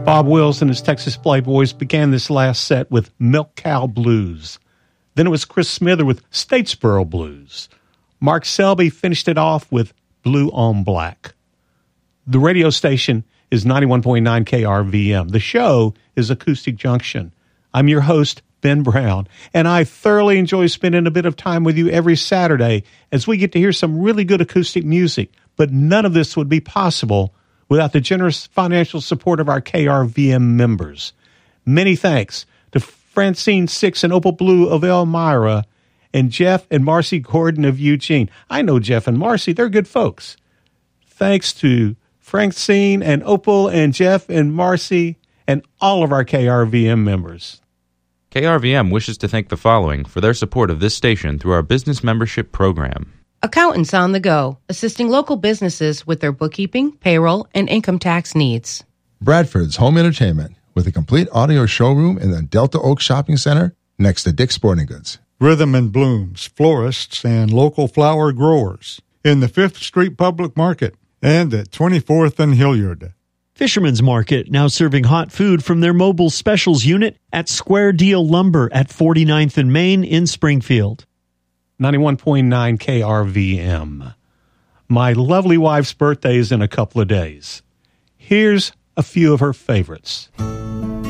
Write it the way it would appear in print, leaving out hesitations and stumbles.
Bob Wills and his Texas Playboys began this last set with Milk Cow Blues. Then it was Chris Smither with Statesboro Blues. Mark Selby finished it off with Blue on Black. The radio station is 91.9 KRVM. The show is Acoustic Junction. I'm your host, Ben Brown, and I thoroughly enjoy spending a bit of time with you every Saturday as we get to hear some really good acoustic music. But none of this would be possible without the generous financial support of our KRVM members. Many thanks to Francine Six and Opal Blue of Elmira and Jeff and Marcy Gordon of Eugene. I know Jeff and Marcy. They're good folks. Thanks to Francine and Opal and Jeff and Marcy and all of our KRVM members. KRVM wishes to thank the following for their support of this station through our business membership program. Accountants on the Go, assisting local businesses with their bookkeeping, payroll, and income tax needs. Bradford's Home Entertainment, with a complete audio showroom in the Delta Oak Shopping Center next to Dick's Sporting Goods. Rhythm and Blooms, florists and local flower growers in the 5th Street Public Market and at 24th and Hilliard. Fisherman's Market, now serving hot food from their mobile specials unit at Square Deal Lumber at 49th and Main in Springfield. 91.9 KRVM. My lovely wife's birthday is in a couple of days. Here's a few of her favorites.